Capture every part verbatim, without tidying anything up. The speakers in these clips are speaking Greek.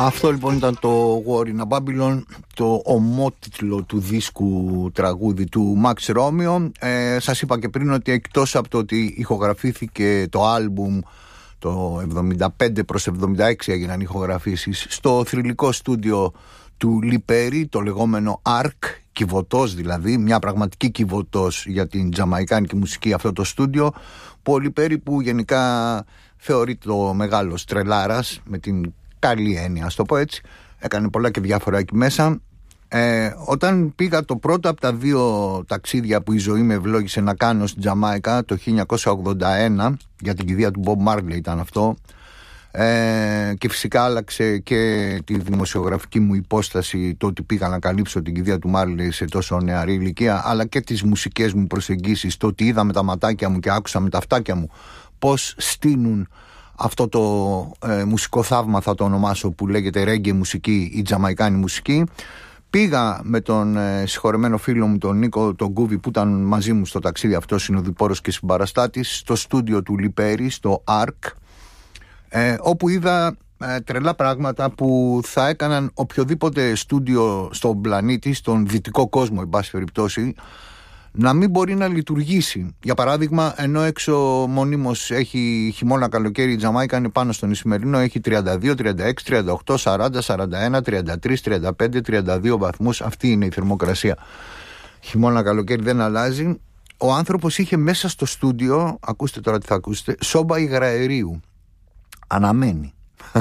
Αυτό λοιπόν ήταν το War in a Babylon, το ομότιτλο του δίσκου τραγούδι του Max Romeo. Ε, σας είπα και πριν ότι εκτός από το ότι ηχογραφήθηκε το άλμπουμ το εβδομήντα πέντε προς εβδομήντα έξι, έγιναν ηχογραφήσεις στο θρυλικό στούντιο του Lee Perry, το λεγόμενο Ark, κυβωτός δηλαδή, μια πραγματική κυβωτός για την τζαμαϊκάνικη μουσική αυτό το στούντιο, που ο Lee Perry, που γενικά θεωρείται το μεγάλος τρελάρας, με την καλή έννοια, ας το πω έτσι, έκανε πολλά και διάφορα εκεί μέσα. Ε, όταν πήγα το πρώτο από τα δύο ταξίδια που η ζωή με ευλόγησε να κάνω στην Τζαμάικα το χίλια εννιακόσια ογδόντα ένα, για την κηδεία του Bob Marley ήταν αυτό, ε, και φυσικά άλλαξε και τη δημοσιογραφική μου υπόσταση το ότι πήγα να καλύψω την κηδεία του Marley σε τόσο νεαρή ηλικία, αλλά και τις μουσικές μου προσεγγίσεις, το ότι είδα με τα ματάκια μου και άκουσα με τα αυτάκια μου πώς στείνουν αυτό το ε, μουσικό θαύμα, θα το ονομάσω, που λέγεται reggae μουσική ή τζαμαϊκάνη μουσική. Πήγα με τον ε, συγχωρεμένο φίλο μου τον Νίκο τον Κούβι, που ήταν μαζί μου στο ταξίδι αυτό, συνοδοιπόρος και συμπαραστάτης, στο στούντιο του Lee Perry, στο Ark, ε, όπου είδα ε, τρελά πράγματα που θα έκαναν οποιοδήποτε στούντιο στον πλανήτη, στον δυτικό κόσμο εν πάση περιπτώσει, να μην μπορεί να λειτουργήσει. Για παράδειγμα, ενώ έξω μονίμως έχει χειμώνα καλοκαίρι, η Τζαμάικα είναι πάνω στον Ισημερινό, έχει τριάντα δύο, τριάντα έξι, τριάντα οκτώ, σαράντα, σαράντα ένα, τριάντα τρία, τριάντα πέντε, τριάντα δύο βαθμούς. Αυτή είναι η θερμοκρασία. Χειμώνα καλοκαίρι δεν αλλάζει. Ο άνθρωπος είχε μέσα στο στούντιο, ακούστε τώρα τι θα ακούσετε, σόμπα υγραερίου. Αναμένει.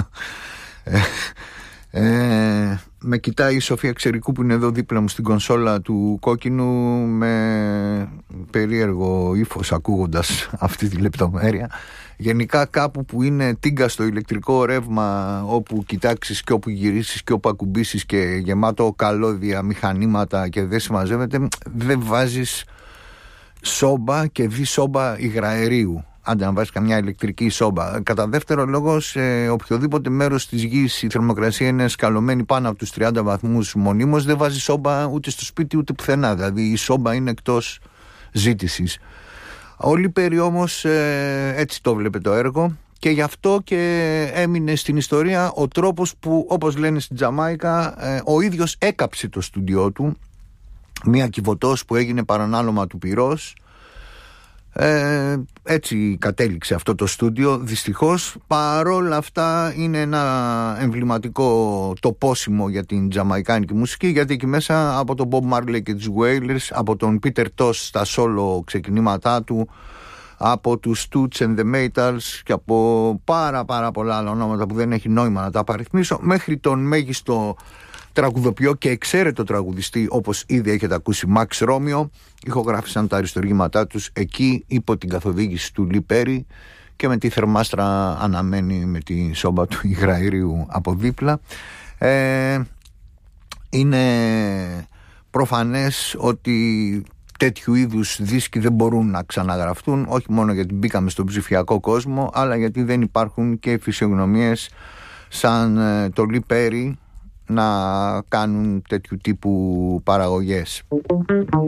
Ε, με κοιτάει η Σοφία Ξερικού, που είναι εδώ δίπλα μου στην κονσόλα του κόκκινου, με περίεργο ύφος ακούγοντας αυτή τη λεπτομέρεια. Γενικά κάπου που είναι τίγκα στο ηλεκτρικό ρεύμα, όπου κοιτάξεις και όπου γυρίσεις και όπου ακουμπήσεις και γεμάτο καλώδια, μηχανήματα και δεν συμμαζεύεται, δεν βάζεις σόμπα και δι σόμπα υγραερίου. Άντε να βάζεις καμιά ηλεκτρική σόμπα. Κατά δεύτερο λόγο, σε οποιοδήποτε μέρος της γης η θερμοκρασία είναι σκαλωμένη πάνω από τους τριάντα βαθμούς μονίμως, δεν βάζεις σόμπα ούτε στο σπίτι ούτε πουθενά. Δηλαδή η σόμπα είναι εκτός ζήτησης. Ο Lee Perry όμως ε, έτσι το βλέπε το έργο, και γι' αυτό και έμεινε στην ιστορία ο τρόπος που, όπως λένε στην Τζαμάικα, ε, ο ίδιος έκαψε το στούντιό του, μια κυβωτός που έγινε παρανάλωμα του πυρός. Ε, έτσι κατέληξε αυτό το στούντιο. Δυστυχώς, παρόλα αυτά, είναι ένα εμβληματικό τοπόσιμο για την τζαμαϊκάνικη μουσική, γιατί εκεί μέσα από τον Bob Marley και τους Wailers, από τον Peter Tosh στα solo ξεκινήματά του, από τους Toots and the Maytals και από πάρα πάρα πολλά άλλα ονόματα που δεν έχει νόημα να τα απαριθμίσω, μέχρι τον μέγιστο τραγουδοποιό και εξαίρετο τραγουδιστή, όπως ήδη έχετε ακούσει, Max Romeo, ηχογράφησαν τα αριστουργήματά τους εκεί υπό την καθοδήγηση του Lee Perry, και με τη θερμάστρα αναμένει με τη σόμπα του υγραερίου από δίπλα. Ε, είναι προφανές ότι τέτοιου είδους δίσκοι δεν μπορούν να ξαναγραφτούν, όχι μόνο γιατί μπήκαμε στον ψηφιακό κόσμο, αλλά γιατί δεν υπάρχουν και φυσιογνωμίες σαν το Lee Perry να κάνουν τέτοιου τύπου παραγωγές.